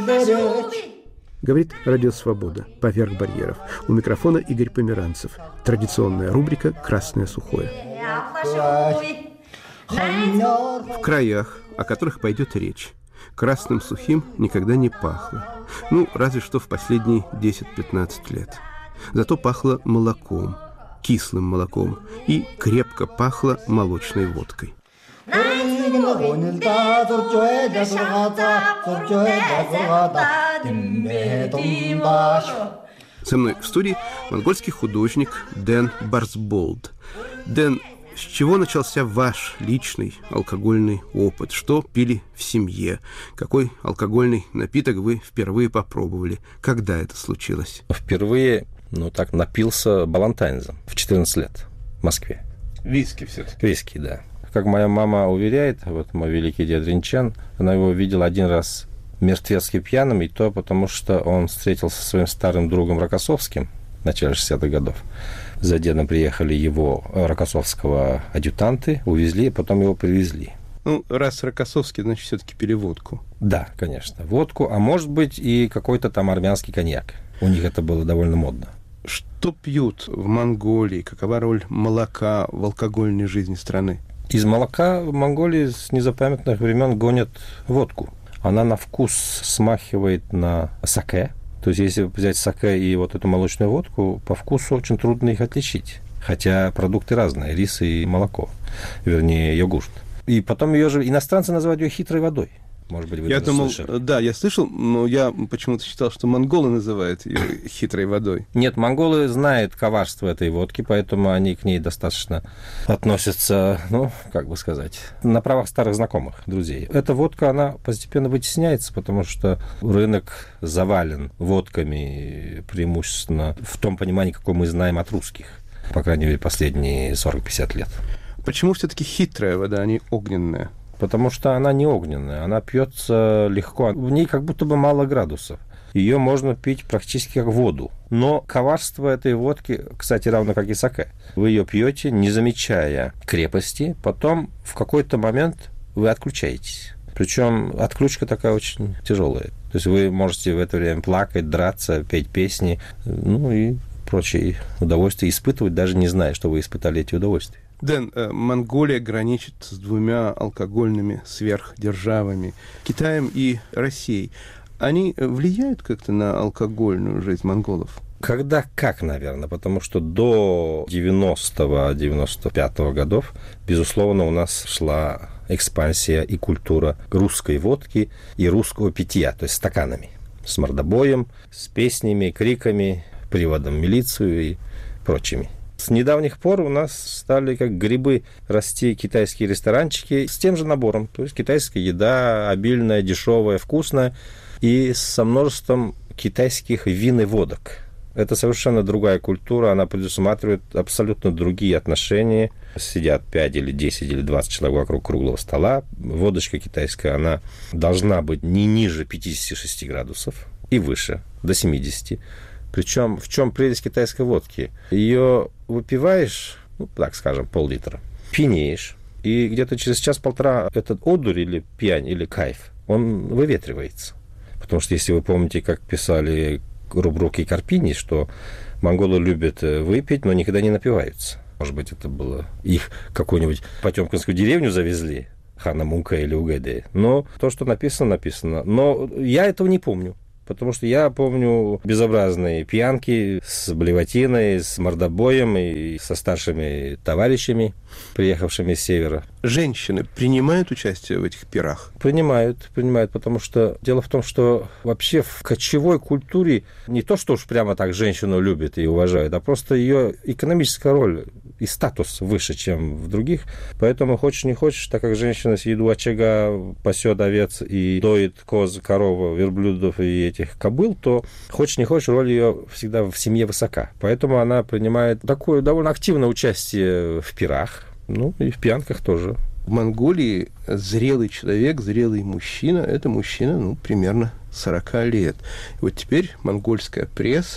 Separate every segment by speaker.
Speaker 1: Говорит Радио Свобода. Поверх барьеров. У микрофона Игорь Померанцев. Традиционная рубрика «Красное сухое». В краях, о которых пойдет речь, красным сухим никогда не пахло. Разве что в последние 10-15 лет. Зато пахло молоком, кислым молоком, и крепко пахло молочной водкой. Со мной в студии монгольский художник Дэн Барсболд. Дэн, с чего начался ваш личный алкогольный опыт? Что пили в семье? Какой алкогольный напиток вы впервые попробовали? Когда это случилось?
Speaker 2: Впервые, напился балантайнзом в 14 лет в Москве.
Speaker 1: Виски все-таки?
Speaker 2: Виски, да. Как моя мама уверяет, мой великий дед Ринчан, она его видела один раз мертвецки пьяным, и то потому, что он встретился со своим старым другом Рокоссовским в начале 60-х годов. За дедом приехали его рокоссовского адъютанты, увезли, потом его привезли.
Speaker 1: Раз Рокоссовский, значит, все-таки пили водку.
Speaker 2: Да, конечно, водку, а может быть и какой-то там армянский коньяк. У них это было довольно модно.
Speaker 1: Что пьют в Монголии? Какова роль молока в алкогольной жизни страны?
Speaker 2: Из молока в Монголии с незапамятных времен гонят водку. Она на вкус смахивает на саке. То есть, если взять саке и эту молочную водку, по вкусу очень трудно их отличить. Хотя продукты разные, рис и молоко. Вернее, йогурт. И потом ее же иностранцы называют ее хитрой водой. Может быть, вы слышали.
Speaker 1: Да, я слышал, но я почему-то считал, что монголы называют ее хитрой водой.
Speaker 2: Нет, монголы знают коварство этой водки, поэтому они к ней достаточно относятся, на правах старых знакомых, друзей. Эта водка, она постепенно вытесняется, потому что рынок завален водками, преимущественно в том понимании, какое мы знаем от русских, по крайней мере, последние 40-50 лет.
Speaker 1: Почему все-таки хитрая вода, а не огненная?
Speaker 2: Потому что она не огненная, она пьется легко. В ней как будто бы мало градусов. Ее можно пить практически как воду. Но коварство этой водки, кстати, равно как и саке. Вы ее пьете, не замечая крепости, потом в какой-то момент вы отключаетесь. Причем отключка такая очень тяжелая. То есть вы можете в это время плакать, драться, петь песни, и прочие удовольствия испытывать, даже не зная, что вы испытали эти удовольствия.
Speaker 1: Дэн, Монголия граничит с двумя алкогольными сверхдержавами, Китаем и Россией. Они влияют как-то на алкогольную жизнь монголов?
Speaker 2: Когда как, наверное, потому что до 90-95 годов, безусловно, у нас шла экспансия и культура русской водки и русского питья, то есть стаканами, с мордобоем, с песнями, криками, приводом в милицию и прочими. С недавних пор у нас стали как грибы расти китайские ресторанчики с тем же набором. То есть китайская еда обильная, дешевая, вкусная и со множеством китайских вин и водок. Это совершенно другая культура, она предусматривает абсолютно другие отношения. Сидят 5 или 10 или 20 человек вокруг круглого стола. Водочка китайская, она должна быть не ниже 56 градусов и выше, до 70. Причем в чем прелесть китайской водки? Ее выпиваешь, пол-литра, пьянеешь, и где-то через час-полтора этот одурь или пьянь, или кайф, он выветривается. Потому что, если вы помните, как писали Рубрук и Карпини, что монголы любят выпить, но никогда не напиваются. Может быть, это было их какую-нибудь потемкинскую деревню завезли, Хана Мунка или Угэдэ. Но то, что написано, написано. Но я этого не помню. Потому что я помню безобразные пьянки с блевотиной, с мордобоем и со старшими товарищами, приехавшими с севера.
Speaker 1: Женщины принимают участие в этих пирах?
Speaker 2: Принимают, потому что дело в том, что вообще в кочевой культуре не то, что уж прямо так женщину любят и уважают, а просто ее экономическая роль и статус выше, чем в других. Поэтому хочешь не хочешь, так как женщина сидит у очага, пасет овец и доит коз, корову, верблюдов и этих кобыл, то хочешь не хочешь, роль ее всегда в семье высока. Поэтому она принимает такое довольно активное участие в пирах, и в пьянках тоже.
Speaker 1: В Монголии зрелый человек, зрелый мужчина, это мужчина, примерно 40 лет. И вот теперь монгольская пресса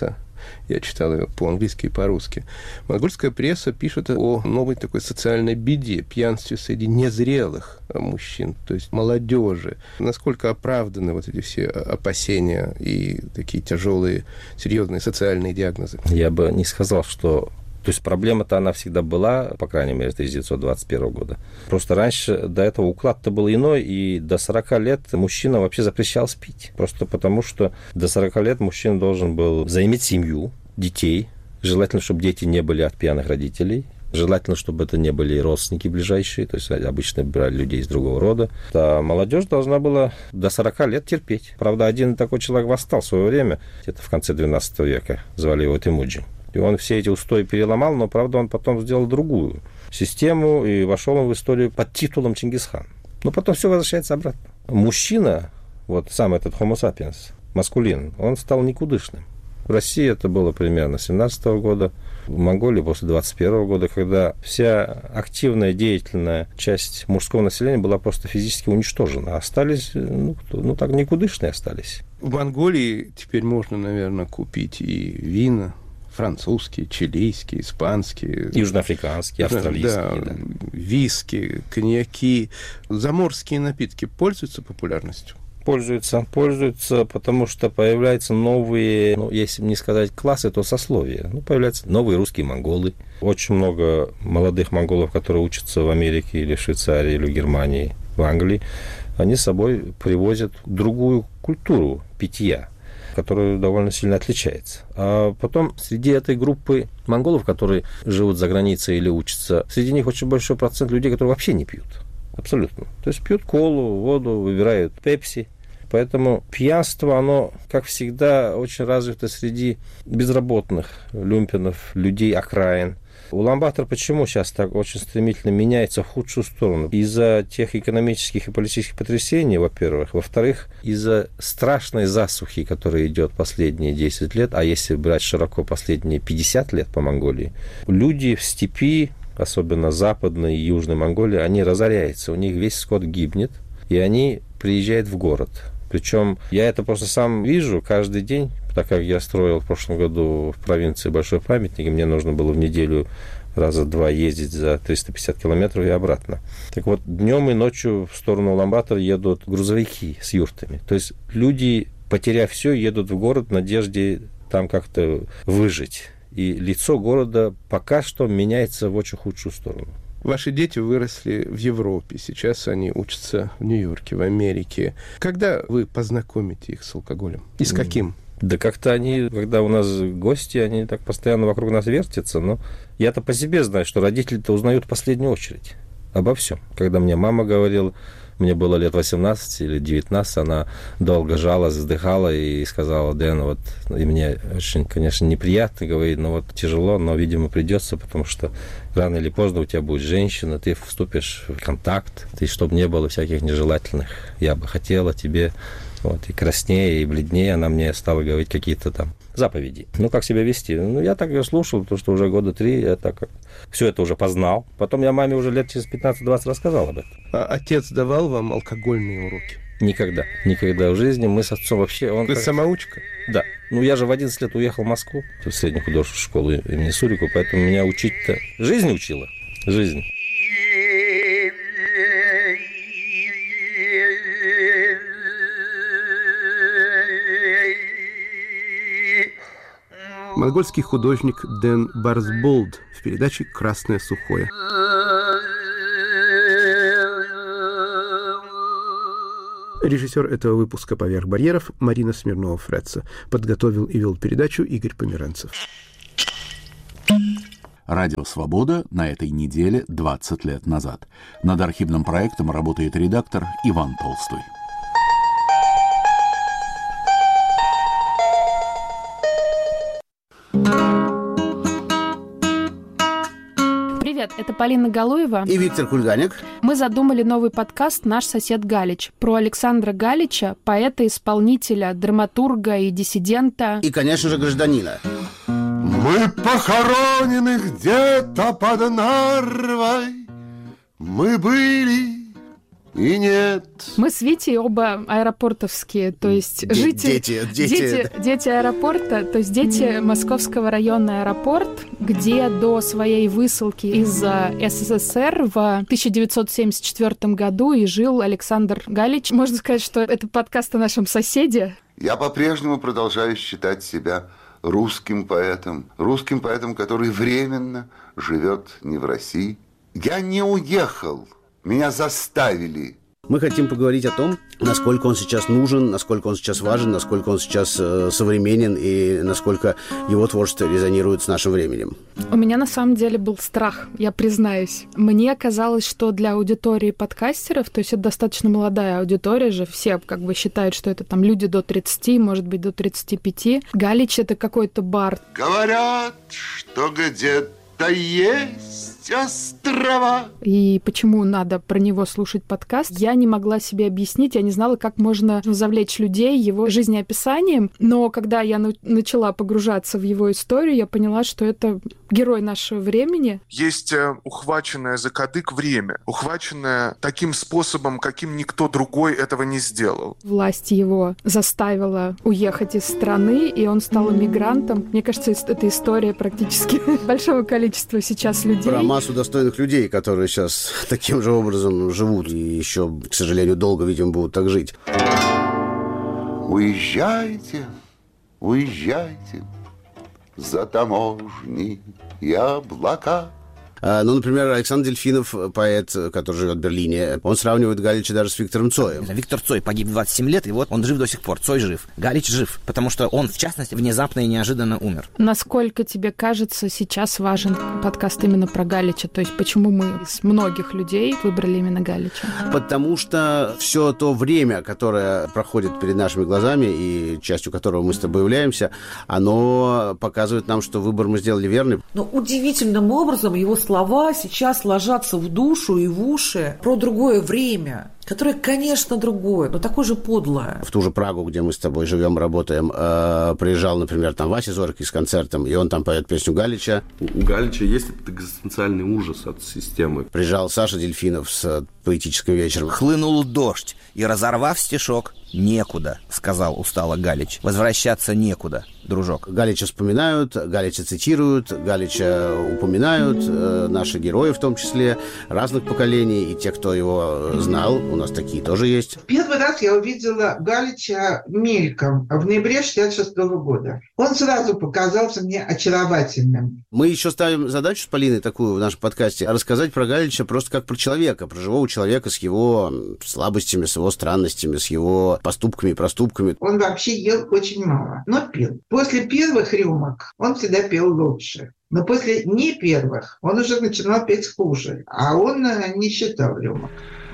Speaker 1: Я читал ее по-английски и по-русски. Монгольская пресса пишет о новой такой социальной беде, пьянстве среди незрелых мужчин, то есть молодежи. Насколько оправданы вот эти все опасения и такие тяжелые, серьезные социальные диагнозы?
Speaker 2: Я бы не сказал, что... То есть проблема-то она всегда была, по крайней мере, с 1921 года. Просто раньше до этого уклад-то был иной, и до 40 лет мужчина вообще запрещался пить. Просто потому, что до 40 лет мужчина должен был заиметь семью, детей. Желательно, чтобы дети не были от пьяных родителей. Желательно, чтобы это не были родственники ближайшие, то есть обычно брали людей из другого рода. А молодежь должна была до 40 лет терпеть. Правда, один такой человек восстал в свое время, где-то в конце 12 века, звали его Темуджин. И он все эти устои переломал, но, правда, он потом сделал другую систему, и вошел он в историю под титулом Чингисхан. Но потом все возвращается обратно. Мужчина, вот сам этот Homo sapiens, маскулин, он стал никудышным. В России это было примерно с 17 года, в Монголии после 21 года, когда вся активная, деятельная часть мужского населения была просто физически уничтожена. Остались, так никудышные остались.
Speaker 1: В Монголии теперь можно, наверное, купить и вина, французские, чилийские, испанские.
Speaker 2: Южноафриканские, австралийские.
Speaker 1: Да. Виски, коньяки. Заморские напитки пользуются популярностью?
Speaker 2: Пользуются, потому что появляются новые, если не сказать классы, то сословия. Появляются новые русские монголы. Очень много молодых монголов, которые учатся в Америке или в Швейцарии, или в Германии, в Англии. Они с собой привозят другую культуру питья, которая довольно сильно отличается. А потом среди этой группы монголов, которые живут за границей или учатся, среди них очень большой процент людей, которые вообще не пьют. Абсолютно. То есть пьют колу, воду, выбирают пепси. Поэтому пьянство, оно, как всегда, очень развито среди безработных, люмпенов, людей окраин. Улан-Батор почему сейчас так очень стремительно меняется в худшую сторону? Из-за тех экономических и политических потрясений, во-первых. Во-вторых, из-за страшной засухи, которая идет последние 10 лет, а если брать широко последние 50 лет по Монголии, люди в степи, особенно западной и южной Монголии, они разоряются, у них весь скот гибнет, и они приезжают в город. Причем я это просто сам вижу каждый день, так как я строил в прошлом году в провинции большой памятник, и мне нужно было в неделю раза два ездить за 350 километров и обратно. Так вот, днем и ночью в сторону Улан-Батора едут грузовики с юртами. То есть люди, потеряв все, едут в город в надежде там как-то выжить. И лицо города пока что меняется в очень худшую сторону.
Speaker 1: Ваши дети выросли в Европе, сейчас они учатся в Нью-Йорке, в Америке. Когда вы познакомите их с алкоголем? И с каким?
Speaker 2: Да как-то они, когда у нас гости, они так постоянно вокруг нас вертятся, но я-то по себе знаю, что родители-то узнают в последнюю очередь обо всем. Когда мне мама говорила, мне было лет 18 или 19, она долго жалась, вздыхала и сказала: Дэн, и мне очень, конечно, неприятно, говорит, тяжело, но, видимо, придется, потому что рано или поздно у тебя будет женщина, ты вступишь в контакт, и чтобы не было всяких нежелательных, я бы хотела тебе, и краснее, и бледнее она мне стала говорить какие-то там заповеди. Как себя вести? Я так ее слушал, потому что уже года 3 я так как все это уже познал. Потом я маме уже лет через 15-20 рассказал об этом.
Speaker 1: А отец давал вам алкогольные уроки?
Speaker 2: Никогда. Никогда в жизни. Мы с отцом вообще...
Speaker 1: Вы самоучка?
Speaker 2: Да. Я же в 11 лет уехал в Москву, в среднюю художественную школу имени Сурикова, поэтому меня учить-то... Жизнь учила. Жизнь.
Speaker 1: Монгольский художник Дэн Барсболд в передаче «Красное сухое». Режиссер этого выпуска «Поверх барьеров» Марина Смирнова-Фретца. Подготовил и вел передачу Игорь Померанцев.
Speaker 3: Радио «Свобода» на этой неделе 20 лет назад. Над архивным проектом работает редактор Иван Толстой.
Speaker 4: Привет, это Полина Галуева
Speaker 5: и Виктор Кульганик.
Speaker 4: Мы задумали новый подкаст «Наш сосед Галич» про Александра Галича, поэта, исполнителя, драматурга и диссидента.
Speaker 5: И, конечно же, гражданина.
Speaker 6: Мы похоронены где-то под Нарвой. Мы были и нет.
Speaker 4: Мы с Витей оба аэропортовские, то есть дети аэропорта, то есть дети Московского района аэропорт, где до своей высылки из СССР в 1974 году и жил Александр Галич. Можно сказать, что это подкаст о нашем соседе.
Speaker 6: Я по-прежнему продолжаю считать себя русским поэтом, который временно живет не в России. Я не уехал. Меня заставили.
Speaker 5: Мы хотим поговорить о том, насколько он сейчас нужен, насколько он сейчас важен, насколько он сейчас современен и насколько его творчество резонирует с нашим временем.
Speaker 4: У меня на самом деле был страх, я признаюсь. Мне казалось, что для аудитории подкастеров, то есть это достаточно молодая аудитория же, все как бы считают, что это там люди до 30, может быть, до 35. Галич — это какой-то бард.
Speaker 6: Говорят, что где-то есть острова.
Speaker 4: И почему надо про него слушать подкаст, я не могла себе объяснить, я не знала, как можно завлечь людей его жизнеописанием, но когда я начала погружаться в его историю, я поняла, что это герой нашего времени.
Speaker 7: Есть ухваченное за кадык время, ухваченное таким способом, каким никто другой этого не сделал.
Speaker 4: Власть его заставила уехать из страны, и он стал эмигрантом. Мне кажется, это история практически большого количества сейчас людей.
Speaker 5: Про массу достойных людей, которые сейчас таким же образом живут и еще, к сожалению, долго, видимо, будут так жить.
Speaker 6: Уезжайте, уезжайте за таможни и облака.
Speaker 5: Ну, например, Александр Дельфинов, поэт, который живет в Берлине, он сравнивает Галича даже с Виктором Цоем.
Speaker 8: Виктор Цой погиб в 27 лет, и вот он жив до сих пор. Цой жив. Галич жив, потому что он, в частности, внезапно и неожиданно умер.
Speaker 4: Насколько тебе кажется, сейчас важен подкаст именно про Галича? То есть почему мы из многих людей выбрали именно Галича?
Speaker 5: Потому что все то время, которое проходит перед нашими глазами, и частью которого мы с тобой являемся, оно показывает нам, что выбор мы сделали верный.
Speaker 9: Но удивительным образом его слова сейчас ложатся в душу и в уши про другое время, которое, конечно, другое, но такое же подлое.
Speaker 5: В ту же Прагу, где мы с тобой живем, работаем, приезжал, например, там Вася Зорький с концертом, и он там поет песню Галича.
Speaker 10: У Галича есть этот экзистенциальный ужас от системы.
Speaker 5: Приезжал Саша Дельфинов с поэтическим вечером.
Speaker 8: Хлынул дождь, и, разорвав стишок, некуда, сказал устало Галич. Возвращаться некуда, дружок.
Speaker 5: Галича вспоминают, Галича цитируют, Галича упоминают, наши герои в том числе, разных поколений, и те, кто его знал, у нас такие тоже есть.
Speaker 11: Первый раз я увидела Галича мельком в ноябре 1966 года. Он сразу показался мне очаровательным.
Speaker 5: Мы еще ставим задачу с Полиной такую в нашем подкасте, рассказать про Галича просто как про человека, про живого человека с его слабостями, с его странностями, с его поступками и проступками.
Speaker 11: Он вообще ел очень мало, но пил. После первых рюмок он всегда пел лучше. Но после не первых он уже начинал петь хуже. А он не считал рюмок.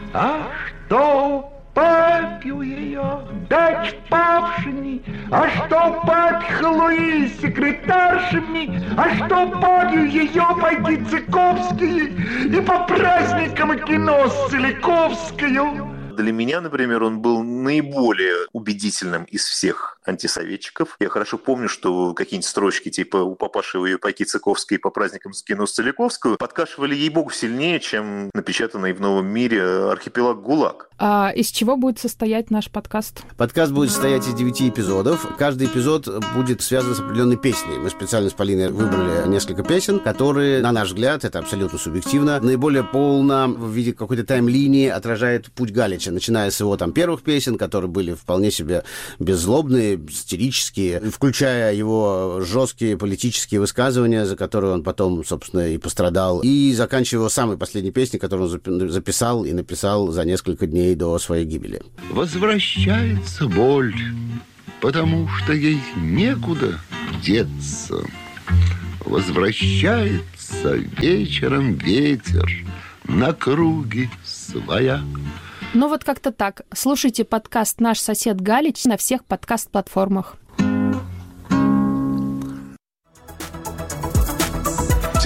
Speaker 12: А что попью ее, дать павшими, а что попхлуи секретаршами, а что попью ее, пойди Цыковские, и по праздникам кино с Целиковскою.
Speaker 13: Для меня, например, он был наиболее убедительным из всех антисоветчиков. Я хорошо помню, что какие-нибудь строчки типа «У папаши вы пойти Цыковской по праздникам с кино с Целиковскую» подкашивали, ей-богу, сильнее, чем напечатанный в «Новом мире» «Архипелаг ГУЛАГ».
Speaker 4: А из чего будет состоять наш подкаст?
Speaker 5: Подкаст будет состоять из 9 эпизодов. Каждый эпизод будет связан с определенной песней. Мы специально с Полиной выбрали несколько песен, которые, на наш взгляд, это абсолютно субъективно, наиболее полно в виде какой-то тайм-линии отражает путь Галича, начиная с его там первых песен, которые были вполне себе беззлобные, сатирические, включая его жесткие политические высказывания, за которые он потом, собственно, и пострадал, и заканчивая его самой последней песней, которую он записал и написал за несколько дней до своей гибели.
Speaker 6: Возвращается боль, потому что ей некуда деться. Возвращается вечером ветер на круги своя.
Speaker 4: Ну вот как-то так. Слушайте подкаст «Наш сосед Галич» на всех подкаст-платформах.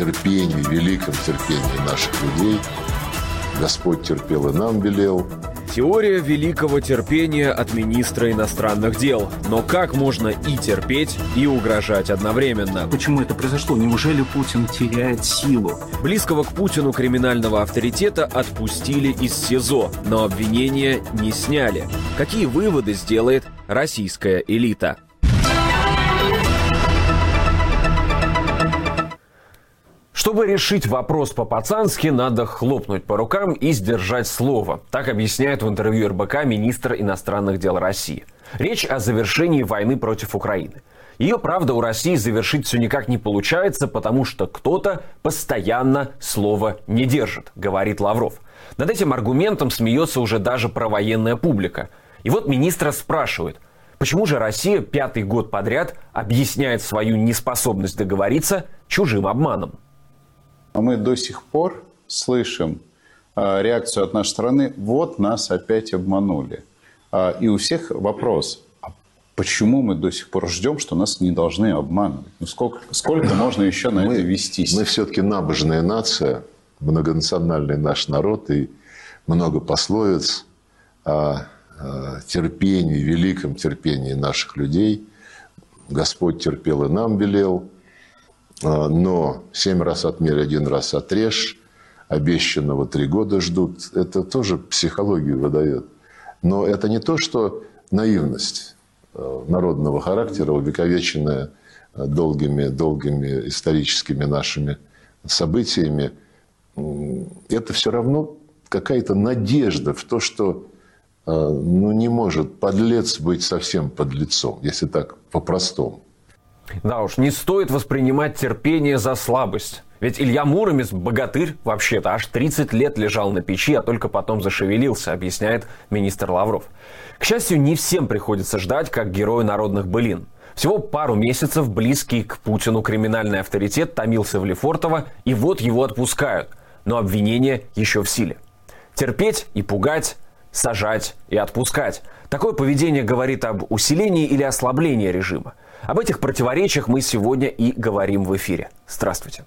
Speaker 6: Терпении, великом терпении наших людей Господь терпел и нам велел.
Speaker 14: Теория великого терпения от министра иностранных дел. Но как можно и терпеть, и угрожать одновременно?
Speaker 15: Почему это произошло? Неужели Путин теряет силу?
Speaker 14: Близкого к Путину криминального авторитета отпустили из СИЗО, но обвинения не сняли. Какие выводы сделает российская элита? Чтобы решить вопрос по-пацански, надо хлопнуть по рукам и сдержать слово. Так объясняет в интервью РБК министр иностранных дел России. Речь о завершении войны против Украины. Ее, правда, у России завершить все никак не получается, потому что кто-то постоянно слово не держит, говорит Лавров. Над этим аргументом смеется уже даже провоенная публика. И вот министра спрашивают, почему же Россия 5-й год подряд объясняет свою неспособность договориться чужим обманом?
Speaker 16: Мы до сих пор слышим реакцию от нашей страны: вот нас опять обманули. И у всех вопрос: а почему мы до сих пор ждем, что нас не должны обманывать? Ну, сколько можно еще на это вестись?
Speaker 17: Мы все-таки набожная нация, многонациональный наш народ, и много пословиц о терпении, великом терпении наших людей. Господь терпел и нам велел. Но 7 раз отмерь, 1 раз отрежь, обещанного 3 года ждут. Это тоже психологию выдает. Но это не то, что наивность народного характера, увековеченная долгими историческими нашими событиями. Это все равно какая-то надежда в то, что не может подлец быть совсем подлецом, если так по-простому.
Speaker 14: Да уж, не стоит воспринимать терпение за слабость. Ведь Илья Муромец, богатырь, вообще-то аж 30 лет лежал на печи, а только потом зашевелился, объясняет министр Лавров. К счастью, не всем приходится ждать, как герою народных былин. Всего пару месяцев близкий к Путину криминальный авторитет томился в Лефортово, и вот его отпускают. Но обвинения еще в силе. Терпеть и пугать, сажать и отпускать. Такое поведение говорит об усилении или ослаблении режима. Об этих противоречиях мы сегодня и говорим в эфире. Здравствуйте.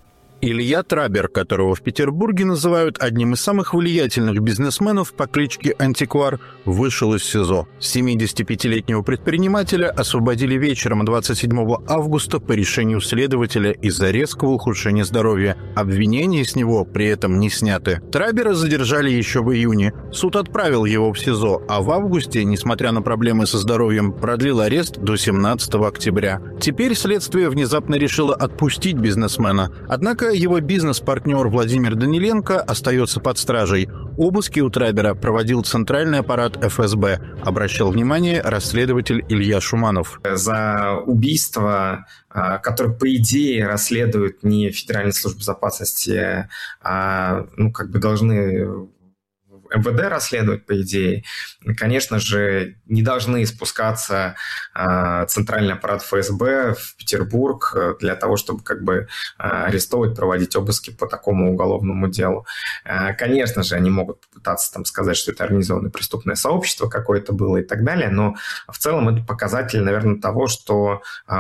Speaker 18: Илья Трабер, которого в Петербурге называют одним из самых влиятельных бизнесменов по кличке Антиквар, вышел из СИЗО. 75-летнего предпринимателя освободили вечером 27 августа по решению следователя из-за резкого ухудшения здоровья. Обвинения с него при этом не сняты. Трабера задержали еще в июне. Суд отправил его в СИЗО, а в августе, несмотря на проблемы со здоровьем, продлил арест до 17 октября. Теперь следствие внезапно решило отпустить бизнесмена. Однако его бизнес-партнер Владимир Даниленко остается под стражей. Обыски у Трабера проводил центральный аппарат ФСБ, обращал внимание расследователь Илья Шуманов.
Speaker 19: За убийство, которое, по идее, расследует не Федеральная служба безопасности, а должны МВД расследовать, по идее, конечно же, не должны спускаться центральный аппарат ФСБ в Петербург для того, чтобы арестовывать, проводить обыски по такому уголовному делу. Конечно же, они могут попытаться сказать, что это организованное преступное сообщество какое-то было и так далее, но в целом это показатель, наверное, того, что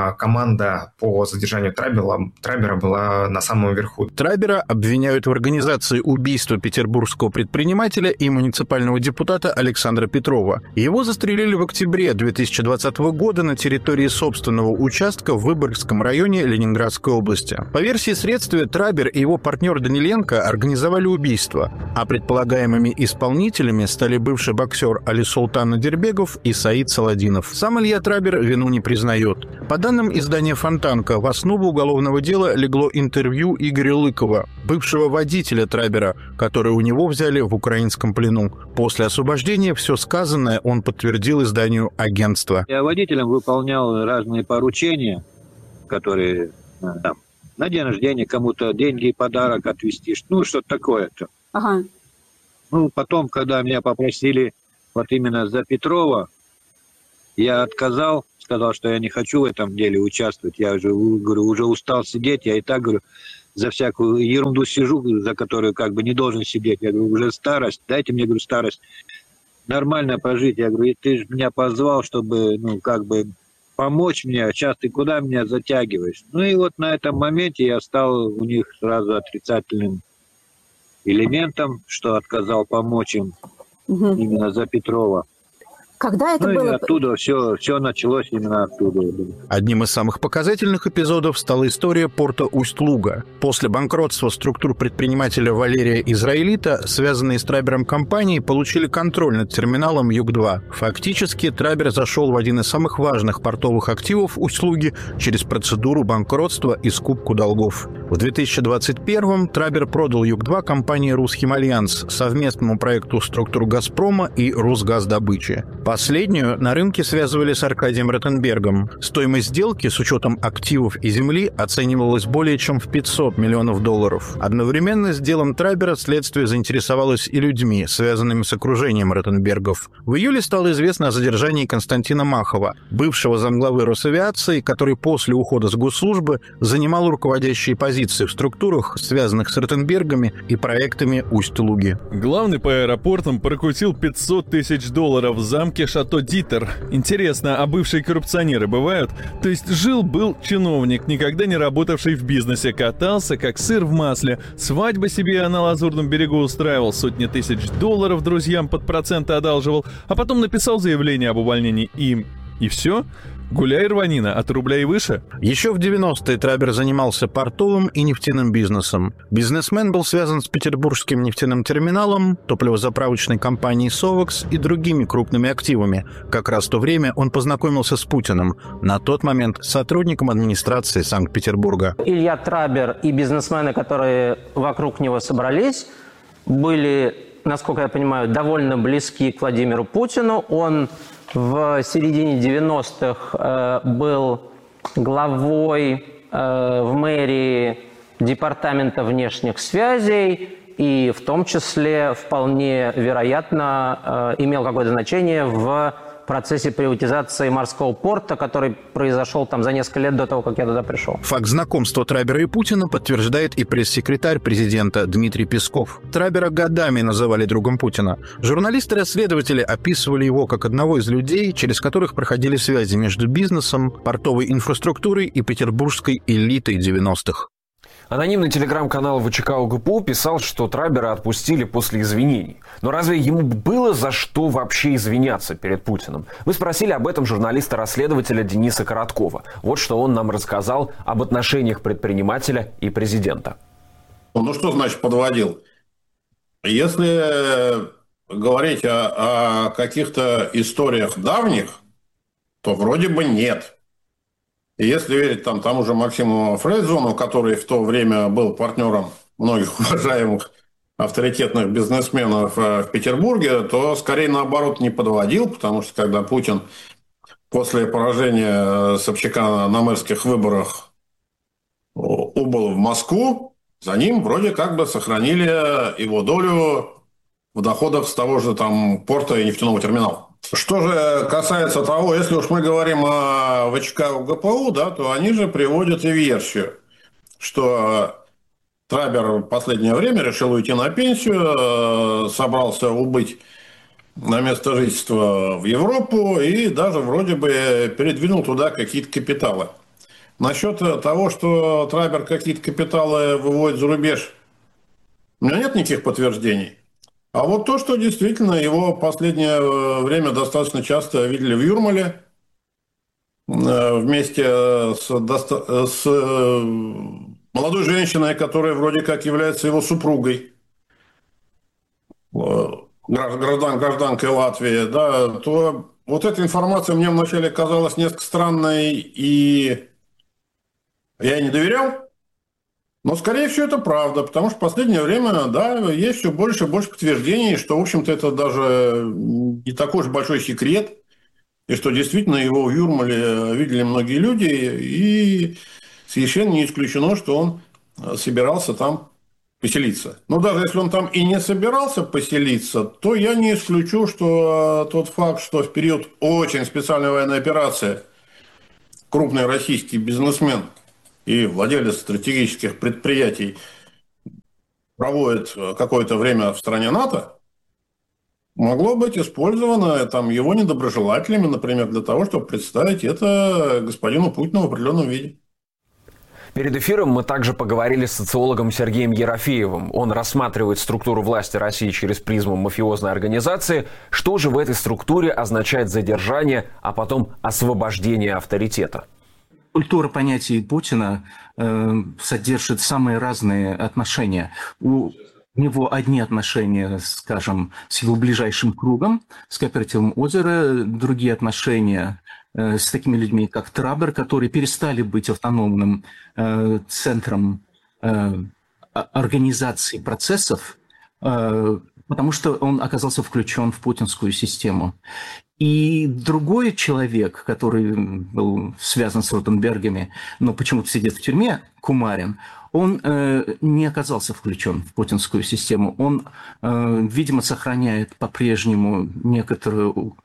Speaker 19: команда по задержанию Трабера была на самом верху.
Speaker 18: Трабера обвиняют в организации убийства петербургского предпринимателя и муниципального депутата Александра Петрова. Его застрелили в октябре 2020 года на территории собственного участка в Выборгском районе Ленинградской области. По версии следствия, Трабер и его партнер Даниленко организовали убийство, а предполагаемыми исполнителями стали бывший боксер Али Султан Надирбегов и Саид Саладинов. Сам Илья Трабер вину не признает. По данным издания «Фонтанка», в основу уголовного дела легло интервью Игоря Лыкова, бывшего водителя Трабера, который у него взяли в украинском плену. После освобождения все сказанное он подтвердил изданию агентства.
Speaker 20: Я водителем выполнял разные поручения, которые на день рождения кому-то деньги и подарок отвезти, что-то такое-то.
Speaker 21: Ага.
Speaker 20: Потом, когда меня попросили вот именно за Петрова, я отказал, сказал, что я не хочу в этом деле участвовать. Я уже устал сидеть, я и так, за всякую ерунду сижу, за которую не должен сидеть. Я говорю, уже старость, дайте мне, старость нормально прожить. Я говорю, и ты же меня позвал, чтобы, помочь мне, а сейчас ты куда меня затягиваешь? И вот на этом моменте я стал у них сразу отрицательным элементом, что отказал помочь им. именно за Петрова.
Speaker 21: Когда это было?
Speaker 20: И оттуда все началось именно оттуда.
Speaker 18: Одним из самых показательных эпизодов стала история порта Усть-Луга. После банкротства структур предпринимателя Валерия Израилита, связанные с Трабером компании, получили контроль над терминалом Юг-2. Фактически, Трабер зашел в один из самых важных портовых активов Усть-Луги через процедуру банкротства и скупку долгов. В 2021-м Трабер продал Юг-2 компании «Русхим Альянс», совместному проекту структур «Газпрома» и «Росгаздобычи». Последнюю на рынке связывали с Аркадием Ротенбергом. Стоимость сделки с учетом активов и земли оценивалась более чем в $500 миллионов. Одновременно с делом Трабера следствие заинтересовалось и людьми, связанными с окружением Ротенбергов. В июле стало известно о задержании Константина Махова, бывшего замглавы Росавиации, который после ухода с госслужбы занимал руководящие позиции в структурах, связанных с Ротенбергами и проектами Усть-Луги.
Speaker 22: Главный по аэропортам прокрутил $500 тысяч в замке Шато Дитер. Интересно, а бывшие коррупционеры бывают? То есть жил-был чиновник, никогда не работавший в бизнесе, катался как сыр в масле, свадьбы себе на Лазурном берегу устраивал, сотни тысяч $, друзьям под проценты одалживал, а потом написал заявление об увольнении и все? Гуляй, рванина, от рубля и выше?
Speaker 18: Еще в 90-е Трабер занимался портовым и нефтяным бизнесом. Бизнесмен был связан с Петербургским нефтяным терминалом, топливозаправочной компанией «Совокс» и другими крупными активами. Как раз в то время он познакомился с Путиным, на тот момент сотрудником администрации Санкт-Петербурга.
Speaker 23: Илья Трабер и бизнесмены, которые вокруг него собрались, были, насколько я понимаю, довольно близки к Владимиру Путину. Он в середине 90-х был главой в мэрии департамента внешних связей и в том числе вполне вероятно имел какое-то значение в процессе приватизации морского порта, который произошел там за несколько лет до того, как я туда пришел.
Speaker 18: Факт знакомства Трабера и Путина подтверждает и пресс-секретарь президента Дмитрий Песков. Трабера годами называли другом Путина. Журналисты-расследователи описывали его как одного из людей, через которых проходили связи между бизнесом, портовой инфраструктурой и петербургской элитой 90-х.
Speaker 14: Анонимный телеграм-канал ВЧК УГПУ писал, что Трабера отпустили после извинений. Но разве ему было за что вообще извиняться перед Путиным? Мы спросили об этом журналиста-расследователя Дениса Короткова. Вот что он нам рассказал об отношениях предпринимателя и президента.
Speaker 24: Ну что значит подводил? Если говорить о каких-то историях давних, то вроде бы нет. И если верить тому же Максиму Фрейзону, который в то время был партнером многих уважаемых авторитетных бизнесменов в Петербурге, то скорее наоборот не подводил, потому что когда Путин после поражения Собчака на мэрских выборах убыл в Москву, за ним вроде как бы сохранили его долю в доходах с того же порта и нефтяного терминала. Что же касается того, если уж мы говорим о ВЧК УГПУ, да, то они же приводят и версию, что Трабер в последнее время решил уйти на пенсию, собрался убыть на место жительства в Европу и даже вроде бы передвинул туда какие-то капиталы. Насчет того, что Трабер какие-то капиталы выводит за рубеж, у меня нет никаких подтверждений. А вот то, что действительно его в последнее время достаточно часто видели в Юрмале, вместе с молодой женщиной, которая вроде как является его супругой, гражданкой Латвии, да, то вот эта информация мне вначале казалась несколько странной, и я ей не доверял. Но, скорее всего, это правда, потому что в последнее время, да, есть все больше и больше подтверждений, что, в общем-то, это даже не такой уж большой секрет, и что действительно его в Юрмале видели многие люди, и совершенно не исключено, что он собирался там поселиться. Но даже если он там и не собирался поселиться, то я не исключу, что тот факт, что в период очень специальной военной операции крупный российский бизнесмен и владелец стратегических предприятий проводит какое-то время в стране НАТО, могло быть использовано его недоброжелателями, например, для того, чтобы представить это господину Путину в определенном виде.
Speaker 14: Перед эфиром мы также поговорили с социологом Сергеем Ерофеевым. Он рассматривает структуру власти России через призму мафиозной организации. Что же в этой структуре означает задержание, а потом освобождение авторитета?
Speaker 15: Культура понятий Путина содержит самые разные отношения. У него одни отношения, скажем, с его ближайшим кругом, с кооперативом «Озеро», другие отношения с такими людьми, как Трабер, которые перестали быть автономным центром организации процессов, потому что он оказался включен в путинскую систему. И другой человек, который был связан с Ротенбергами, но почему-то сидит в тюрьме, Кумарин, он не оказался включен в путинскую систему. Он, видимо, сохраняет по-прежнему некоторую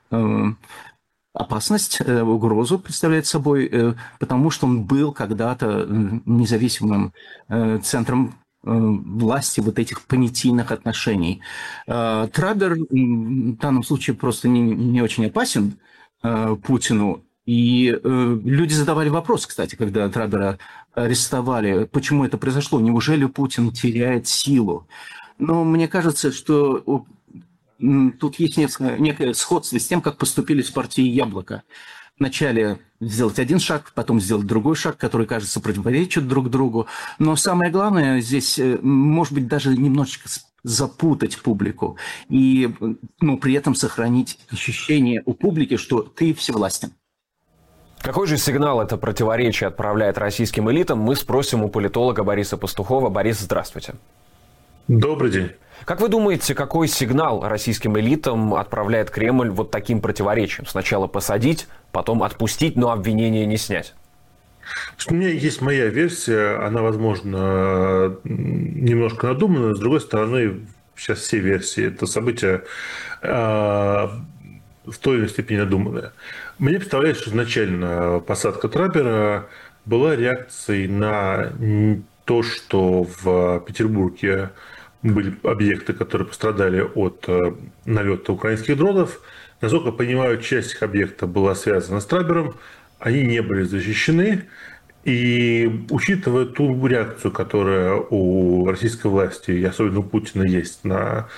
Speaker 15: опасность, угрозу представляет собой, потому что он был когда-то независимым центром власти вот этих понятийных отношений. Трабер в данном случае просто не очень опасен Путину. И люди задавали вопрос, кстати, когда Трабера арестовали, почему это произошло, неужели Путин теряет силу? Но мне кажется, что тут есть некое сходство с тем, как поступили с партией «Яблоко». Вначале сделать один шаг, потом сделать другой шаг, который, кажется, противоречит друг другу. Но самое главное здесь, может быть, даже немножечко запутать публику и при этом сохранить ощущение у публики, что ты всевластен.
Speaker 14: Какой же сигнал это противоречие отправляет российским элитам, мы спросим у политолога Бориса Пастухова. Борис, здравствуйте.
Speaker 1: Добрый день.
Speaker 14: Как вы думаете, какой сигнал российским элитам отправляет Кремль вот таким противоречием? Сначала посадить, потом отпустить, но обвинения не снять.
Speaker 1: У меня есть моя версия, она, возможно, немножко надуманная, с другой стороны, сейчас все версии, это события в той или иной степени надуманные. Мне представляется, что изначально посадка Трабера была реакцией на то, что в Петербурге были объекты, которые пострадали от налета украинских дронов. Насколько я понимаю, часть их объектов была связана с Трабером, они не были защищены. И учитывая ту реакцию, которая у российской власти, и особенно у Путина, есть на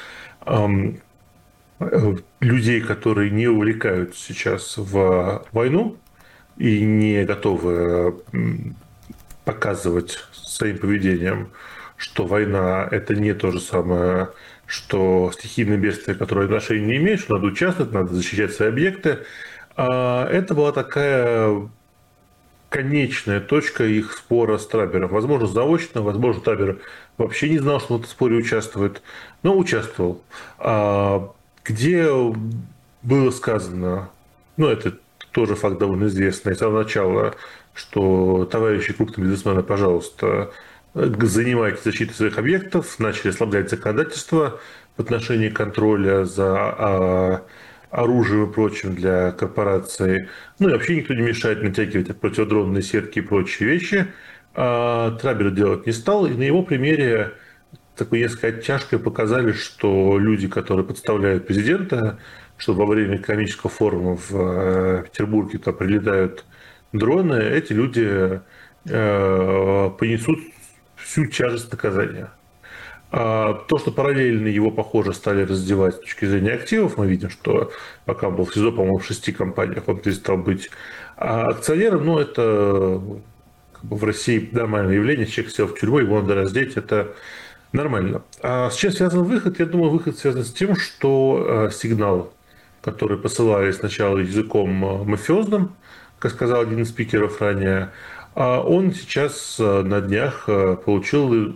Speaker 1: людей, которые не увлекаются сейчас в войну и не готовы показывать своим поведением, что война – это не то же самое, что стихийные бедствия, которые отношения не имеют, что надо участвовать, надо защищать свои объекты. Это была такая конечная точка их спора с Трабером. Возможно, заочно, возможно, Трабер вообще не знал, что в этом споре участвует, но участвовал. Где было сказано, это тоже факт довольно известный, с самого начала, что товарищи крупные бизнесмены, пожалуйста, занимайтесь защитой своих объектов, начали ослаблять законодательство в отношении контроля за оружием и прочим для корпораций. И вообще никто не мешает натягивать противодронные сетки и прочие вещи. Трабер делать не стал, и на его примере такой несколько оттяжкой показали, что люди, которые подставляют президента, что во время экономического форума в Петербурге туда прилетают дроны, эти люди понесут всю тяжесть наказания. То, что параллельно его, похоже, стали раздевать с точки зрения активов, мы видим, что пока он был в СИЗО, по-моему, в 6 компаниях, он перестал быть акционером, это в России нормальное явление, человек сел в тюрьму, его надо раздеть, это нормально. А с чем связан выход? Я думаю, выход связан с тем, что сигнал, который посылали сначала языком мафиозным, как сказал один из спикеров ранее, он сейчас на днях получил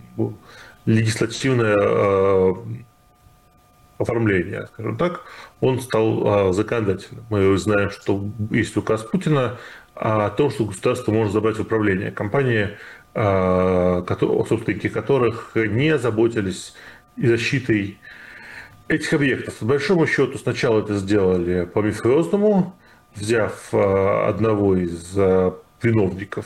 Speaker 1: легислативное оформление, скажем так, он стал законодательным. Мы знаем, что есть указ Путина о том, что государство может забрать в управление компании, собственники которых не заботились и защитой этих объектов. По большому счету, сначала это сделали по-мафиозному, взяв одного из виновников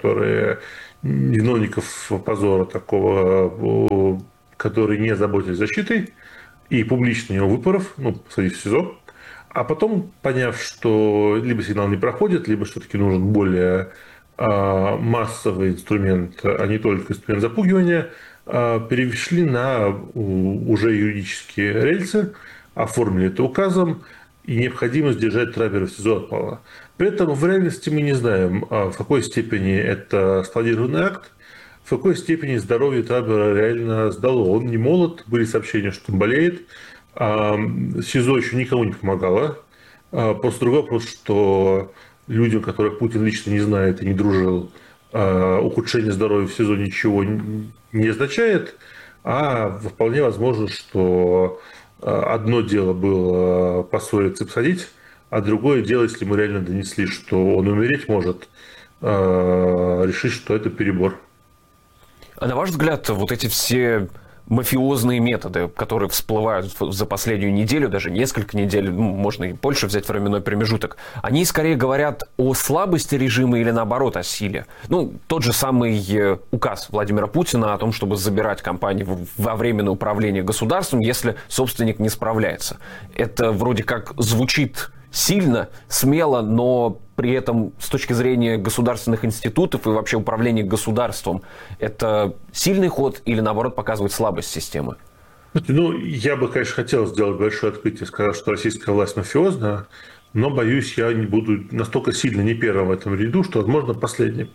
Speaker 1: позора такого, которые не заботились защитой, и публично его выпоров, посадив в СИЗО, а потом, поняв, что либо сигнал не проходит, либо все-таки нужен более массовый инструмент, а не только инструмент запугивания, перешли на уже юридические рельсы, оформили это указом, и необходимость держать Трабера в СИЗО отпала. При этом в реальности мы не знаем, в какой степени это спланированный акт, в какой степени здоровье Трабера реально сдало. Он не молод, были сообщения, что он болеет. СИЗО еще никому не помогало. Просто другой вопрос, что людям, которых Путин лично не знает и не дружил, ухудшение здоровья в СИЗО ничего не означает, а вполне возможно, что одно дело было поссориться и посадить, а другое дело, если мы реально донесли, что он умереть может, решить, что это перебор.
Speaker 14: А на ваш взгляд, вот эти все мафиозные методы, которые всплывают за последнюю неделю, даже несколько недель, можно и больше взять временной промежуток, они скорее говорят о слабости режима или наоборот о силе? Тот же самый указ Владимира Путина о том, чтобы забирать компанию во временное управление государством, если собственник не справляется. Это вроде как звучит сильно, смело, но при этом с точки зрения государственных институтов и вообще управления государством, это сильный ход или, наоборот, показывает слабость системы?
Speaker 1: Я бы, конечно, хотел сделать большое открытие, сказать, что российская власть мафиозна, но, боюсь, я не буду настолько сильно не первым в этом ряду, что, возможно, последним.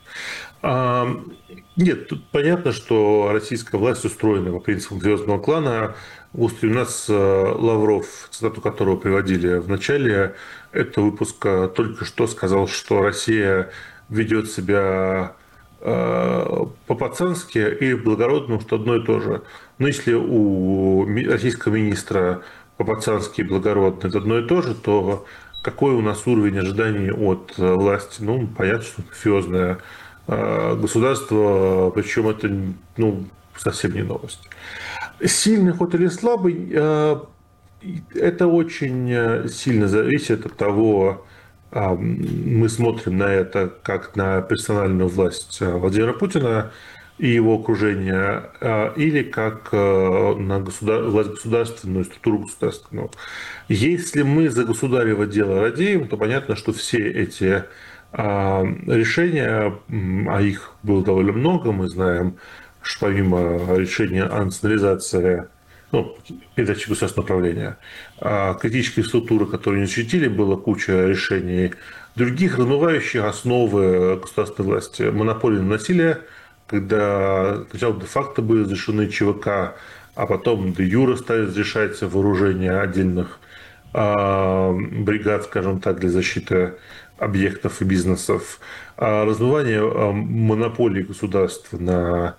Speaker 1: Нет, тут понятно, что российская власть устроена по принципам звездного клана. У нас Лавров, цитату которого приводили в начале этого выпуска, только что сказал, что Россия ведет себя по-пацански и благородно, что одно и то же. Но если у российского министра по-пацански и благородно это одно и то же, то какой у нас уровень ожиданий от власти? Понятно, что мафиозное государство, причем это совсем не новость. Сильный ход или слабый, это очень сильно зависит от того, мы смотрим на это как на персональную власть Владимира Путина и его окружения, или как на власть государственную, структуру государственную. Если мы за государево дело радеем, то понятно, что все эти решения, а их было довольно много, мы знаем, что помимо решения о национализации, передачи государственного управления, критические структуры, которые не защитили, была куча решений других, размывающих основы государственной власти. Монополия на насилие, когда сначала де-факто были разрешены ЧВК, а потом де-юре стали разрешать вооружение отдельных бригад, скажем так, для защиты объектов и бизнесов. Размывание монополии государства на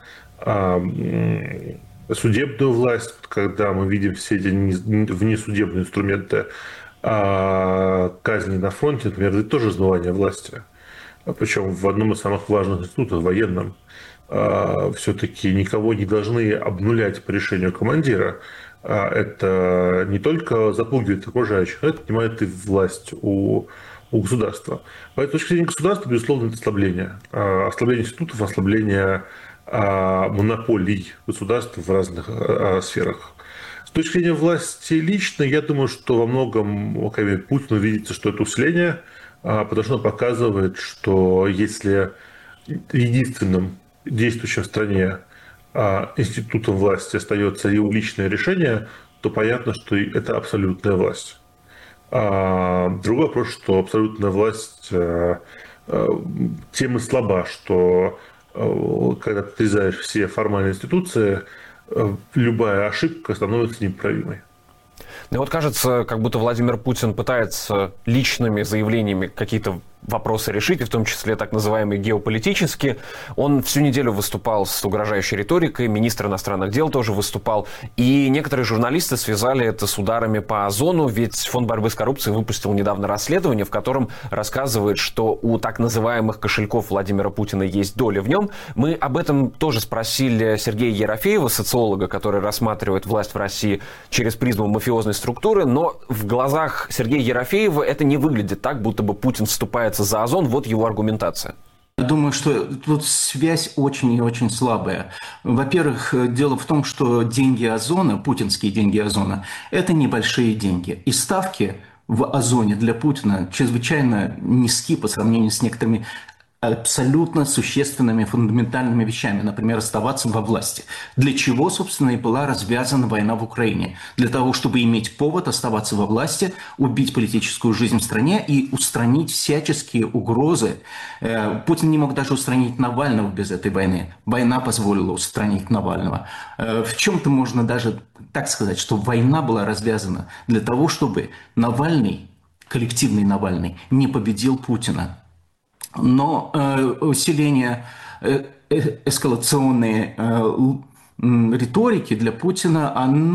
Speaker 1: судебную власть, когда мы видим все эти внесудебные инструменты казни на фронте, например, это тоже размывание власти. Причем в одном из самых важных институтов, военном, все-таки никого не должны обнулять по решению командира. Это не только запугивает окружающих, но это отнимает и власть у государства. Поэтому с точки зрения государства, безусловно, это ослабление. Ослабление институтов, ослабление монополий государства в разных сферах. С точки зрения власти лично, я думаю, что во многом Путину видится, что это усиление, потому что оно показывает, что если единственным действующим в стране институтом власти остается его личное решение, то понятно, что это абсолютная власть. Другой вопрос, что абсолютная власть тем и слаба, что когда ты отрезаешь все формальные институции, любая ошибка становится неправимой.
Speaker 14: Кажется, как будто Владимир Путин пытается личными заявлениями какие-то вопросы решить, и в том числе так называемые геополитические. Он всю неделю выступал с угрожающей риторикой, министр иностранных дел тоже выступал, и некоторые журналисты связали это с ударами по Озону, ведь Фонд борьбы с коррупцией выпустил недавно расследование, в котором рассказывает, что у так называемых кошельков Владимира Путина есть доля в нем. Мы об этом тоже спросили Сергея Ерофеева, социолога, который рассматривает власть в России через призму мафиозной структуры, но в глазах Сергея Ерофеева это не выглядит так, будто бы Путин вступает за Озон. Вот его аргументация.
Speaker 15: Думаю, что тут связь очень и очень слабая. Во-первых, дело в том, что деньги Озона, путинские деньги Озона, это небольшие деньги. И ставки в Озоне для Путина чрезвычайно низки по сравнению с некоторыми абсолютно существенными, фундаментальными вещами, например, оставаться во власти. Для чего, собственно, и была развязана война в Украине? Для того, чтобы иметь повод оставаться во власти, убить политическую жизнь в стране и устранить всяческие угрозы. Путин не мог даже устранить Навального без этой войны. Война позволила устранить Навального. В чем-то можно даже так сказать, что война была развязана для того, чтобы Навальный, коллективный Навальный, не победил Путина. Но усиление эскалационной риторики для Путина,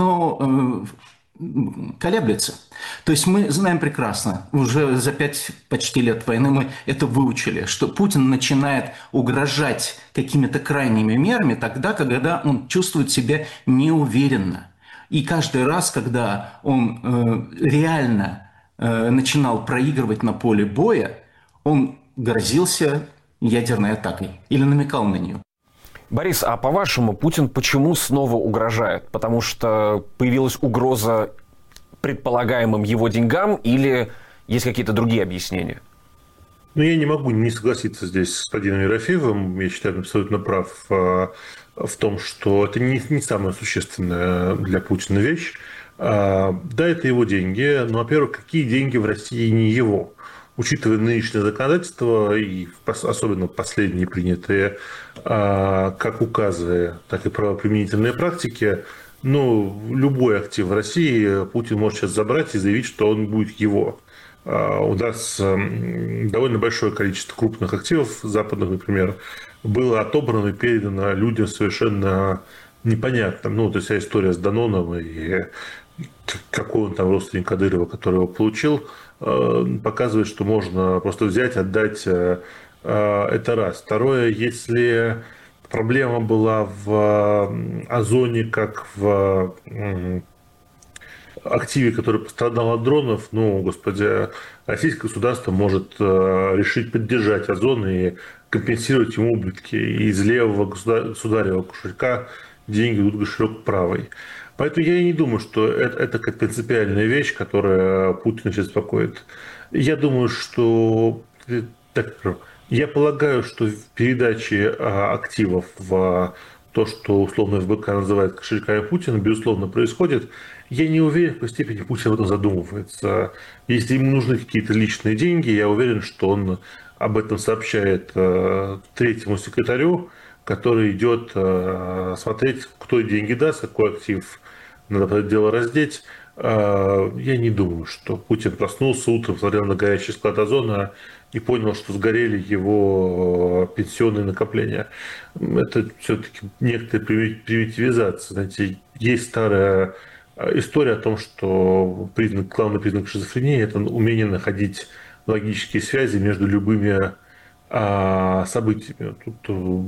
Speaker 15: оно колеблется. То есть мы знаем прекрасно, уже за 5 почти лет войны мы это выучили, что Путин начинает угрожать какими-то крайними мерами тогда, когда он чувствует себя неуверенно. И каждый раз, когда он реально начинал проигрывать на поле боя, он грозился ядерной атакой или намекал на нее.
Speaker 14: Борис, а по-вашему, Путин почему снова угрожает? Потому что появилась угроза предполагаемым его деньгам или есть какие-то другие объяснения?
Speaker 1: Ну, я не могу не согласиться здесь с господином Ерофеевым. Я считаю, он абсолютно прав в том, что это не самая существенная для Путина вещь. Да, это его деньги, но, во-первых, какие деньги в России не его? Учитывая нынешнее законодательство, и особенно последние принятые как указы, так и правоприменительные практики, любой актив в России Путин может сейчас забрать и заявить, что он будет его. У нас довольно большое количество крупных активов западных, например, было отобрано и передано людям совершенно непонятным. То есть история с Даноном и какой он там родственник Кадырова, который его получил, показывает, что можно просто взять, отдать. Это раз. Второе, если проблема была в Озоне, как в активе, который пострадал от дронов, российское государство может решить поддержать Озон и компенсировать ему убытки. И из левого государевого кошелька деньги идут в кошелек правый. Поэтому я и не думаю, что это как принципиальная вещь, которая Путина сейчас беспокоит. Я думаю, что... Я полагаю, что в передаче активов в то, что условно ФБК называет кошельками Путина, безусловно, происходит. Я не уверен, в какой степени Путин об этом задумывается. Если ему нужны какие-то личные деньги, я уверен, что он об этом сообщает третьему секретарю, который идет смотреть, кто деньги даст, какой актив надо это дело раздеть. Я не думаю, что Путин проснулся утром, смотрел на горящий склад Озона и понял, что сгорели его пенсионные накопления. Это все-таки некоторая примитивизация. Знаете, есть старая история о том, что главный признак шизофрении – это умение находить логические связи между любыми событиями. Тут,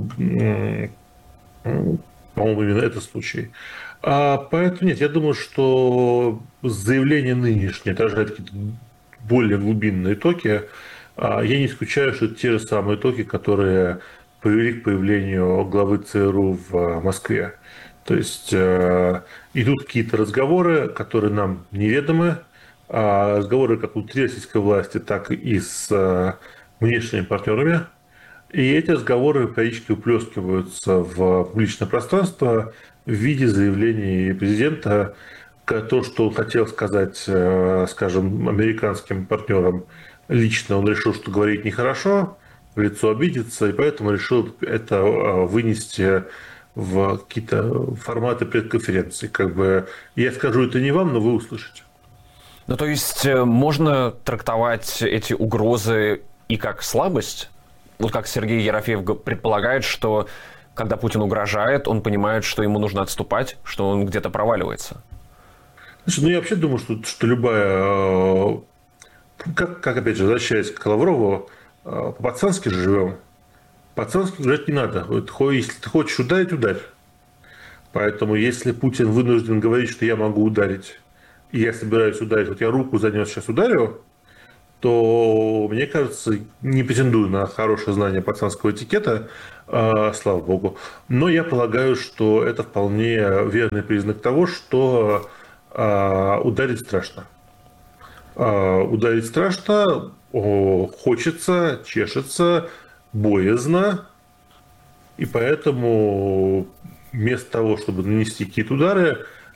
Speaker 1: по-моему, именно этот случай. Поэтому нет, я думаю, что заявление нынешнее отражает какие-то более глубинные токи. Я не исключаю, что это те же самые токи, которые привели к появлению главы ЦРУ в Москве. То есть идут какие-то разговоры, которые нам неведомы, разговоры как внутри российской власти, так и с внешними партнерами. И эти разговоры периодически уплескиваются в публичное пространство в виде заявлений президента. То, что он хотел сказать, скажем, американским партнерам лично, он решил, что говорить нехорошо, в лицо обидеться, и поэтому решил это вынести в какие-то форматы предконференции. Я скажу это не вам, но вы услышите.
Speaker 14: То есть можно трактовать эти угрозы и как слабость? Как Сергей Ерофеев предполагает, что когда Путин угрожает, он понимает, что ему нужно отступать, что он где-то проваливается.
Speaker 1: Я вообще думаю, что любая... Как опять же, возвращаясь к Лаврову, по-пацански же живем. По-пацански угрожать не надо. Если ты хочешь ударить, ударь. Поэтому если Путин вынужден говорить, что я могу ударить, и я собираюсь ударить, я руку занес, сейчас ударю, то, мне кажется, не претендую на хорошее знание пацанского этикета, слава богу, но я полагаю, что это вполне верный признак того, что ударить страшно. Ударить страшно, хочется, чешется, боязно, и поэтому вместо того, чтобы нанести какие-то удары,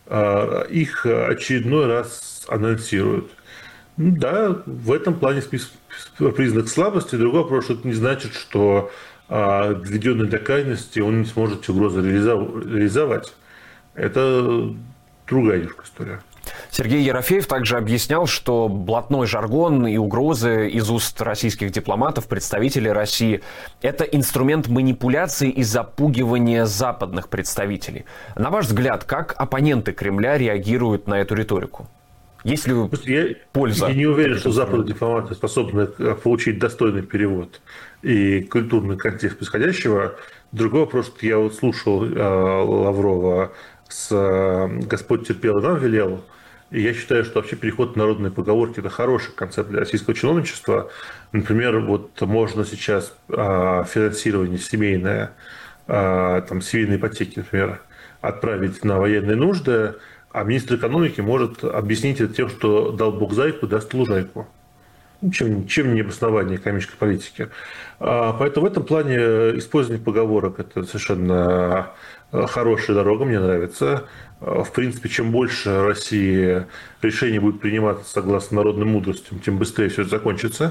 Speaker 1: их очередной раз анонсируют. Да, в этом плане признак слабости. Другой вопрос, что это не значит, что доведенный до крайности он не сможет эти угрозы реализовать. Это другая немножко история.
Speaker 14: Сергей Ерофеев также объяснял, что блатной жаргон и угрозы из уст российских дипломатов, представителей России – это инструмент манипуляции и запугивания западных представителей. На ваш взгляд, как оппоненты Кремля реагируют на эту риторику? Есть ли польза?
Speaker 1: Я не уверен, что западные дипломаты способны получить достойный перевод и культурный контекст происходящего. Другой вопрос, что я вот слушал Лаврова с «Господь терпел и нам велел», и я считаю, что вообще переход на народные поговорки – это хороший концепт для российского чиновничества. Например, вот можно сейчас финансирование семейное, там, семейные ипотеки, например, отправить на военные нужды, а министр экономики может объяснить это тем, что дал Бог зайку, даст лужайку. Чем не обоснование экономической политики. Поэтому в этом плане использование поговорок – это совершенно хорошая дорога, мне нравится. В принципе, чем больше России решений будет приниматься согласно народным мудростям, тем быстрее все это закончится.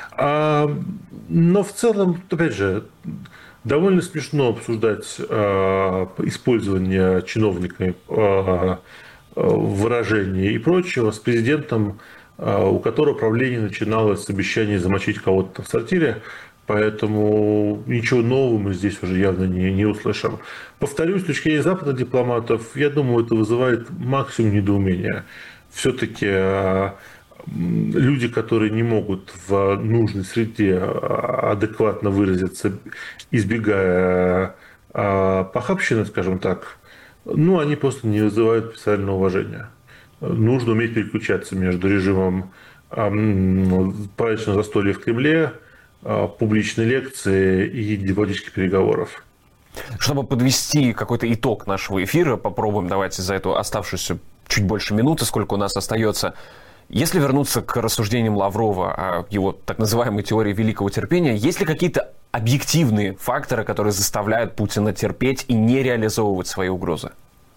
Speaker 1: Но в целом, опять же, довольно смешно обсуждать использование чиновниками выражений и прочего с президентом, у которого правление начиналось с обещания замочить кого-то в сортире. Поэтому ничего нового мы здесь уже явно не услышим. Повторюсь, с точки зрения западных дипломатов, я думаю, это вызывает максимум недоумения. Все-таки люди, которые не могут в нужной среде адекватно выразиться, избегая похабщины, скажем так, они просто не вызывают специального уважения. Нужно уметь переключаться между режимом праздничного застолья в Кремле, публичной лекции и дипломатических переговоров.
Speaker 14: Чтобы подвести какой-то итог нашего эфира, попробуем давайте за эту оставшуюся чуть больше минуты, сколько у нас остается. Если вернуться к рассуждениям Лаврова о его так называемой теории великого терпения, есть ли какие-то объективные факторы, которые заставляют Путина терпеть и не реализовывать свои угрозы?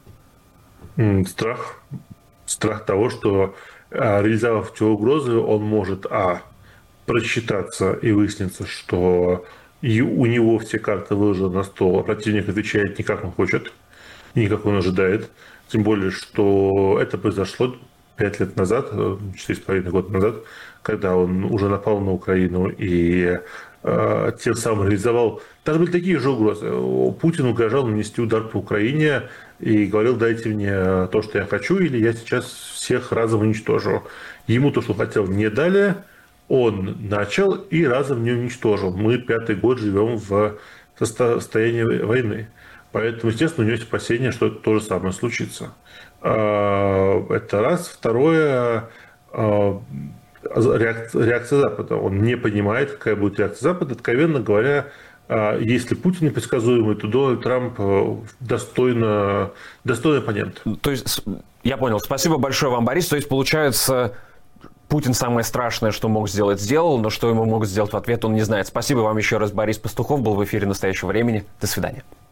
Speaker 1: Страх. Страх того, что, реализовав те угрозы, он может просчитаться и выяснится, что у него все карты выложены на стол, а противник отвечает не как он хочет, не как он ожидает. Тем более, что это произошло 5 лет назад, 4,5 года назад, когда он уже напал на Украину и тем самым реализовал... Даже были такие же угрозы. Путин угрожал нанести удар по Украине и говорил: дайте мне то, что я хочу, или я сейчас всех разом уничтожу. Ему то, что хотел, не дали, он начал и разом не уничтожил. Мы 5-й год живем в состоянии войны. Поэтому, естественно, у него есть опасения, что это то же самое случится. Это раз. Второе, реакция Запада. Он не понимает, какая будет реакция Запада. Откровенно говоря, если Путин непредсказуемый, то Дональд Трамп достойный оппонент.
Speaker 14: То есть, я понял. Спасибо большое вам, Борис. То есть, получается, Путин самое страшное, что мог сделать, сделал, но что ему могут сделать в ответ, он не знает. Спасибо вам еще раз. Борис Пастухов был в эфире «Настоящего времени». До свидания.